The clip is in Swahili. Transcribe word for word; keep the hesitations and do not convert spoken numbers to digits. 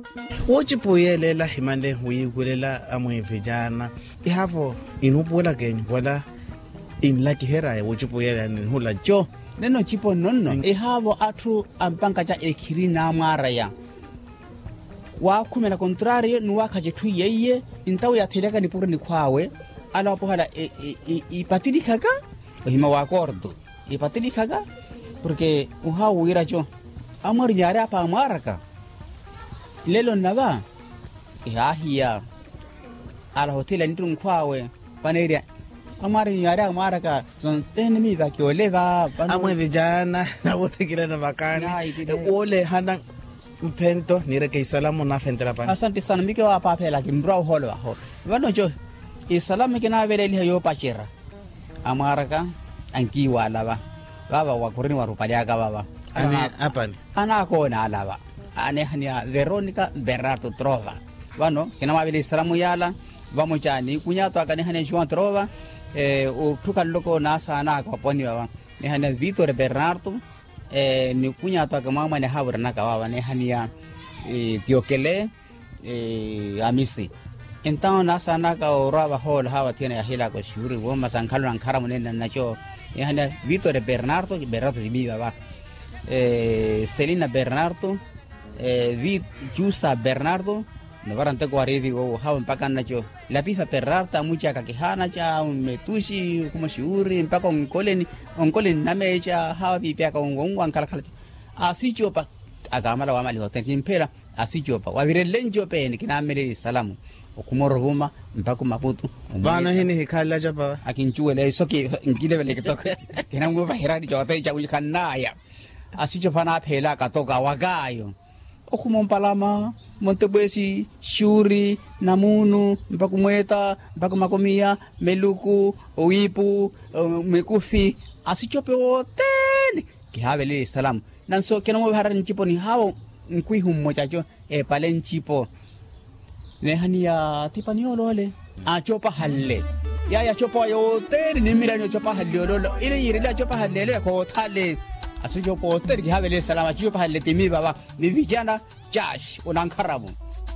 Wochipuyelela himande huyigulela amwe vijana ihavo inupuela kenyu wala inlaki hera ya wochipuyela ni hula jo neno chipo nonno mm. ihavo atu ampanka cha ekiri na maraya wa kumela contrario nuwa kajetu yeye intawo ya teleka ni pura ni kwawe ala wapo hala ipatili kaga ohima wa acordo ipatili kaga porque uhawo ira jo amar nyare apa amaraka lelo naba ihahia ala hotela nitu kwawe paneria amari nyare amaraka son enemy ba kioleva amwe vijana na wote kila na bakana ole hana mpento nireke isalamu na fentera pa asante sana mike wa papela kimra holo ho bano jo isalamu kina vele ile yo pachera amaraka anki wala ba baba wa kurini wa rupaliaga baba ana apani ana kona alaba ane hania Veronica Bernardo Trova bano kina mabele isalamu yala vamos jani kunyato akane hania João Trova eh utuka loko nasa na kwa poni baba ne hania Vitor Bernardo eh ni kunyato akamama ne habra na kawa ne hania eh Diokele eh Amisi então nasa na ka oraba hol hawa tiene ahila ko shuri wo masankalo ankara munena nacho ne hania Vitor Bernardo Bernardo di baba eh Celina Bernardo eh Vit Jusa Bernardo no varante guaridi go hawa mpaka nacho Latifa Perrarta mucha kakihana cha metushi kuma shiuri mpaka onkoleni onkoleni namecha hawa bipia ka ongongo ankala kala asicho pa agamala wa mali hotel kimpera asicho pa wavire lenjo pe ni kinamere salamu okumorhuma mpaka maputu bana hini hikala jaba akinchuele soki ngile vele kitoka kinangu bahirani jote cha ukanaya asicho pana phela katoka wagayo okumompalama Montebesi shuri namunu mpaka mweta mpaka makomia meluku oipu mekufi asichope wote kihavele salamu nanso kenamo bahara nchipo ni hawo nkwihu mmochacho e pale nchipo ne hania tipani olole achopa halle ya ya chopa yote ni mirani chopa halle ololo ile yirila chopa halle ko thale asicho pote kihavele salama chopa halle timi baba ni vijana Josh unankarabu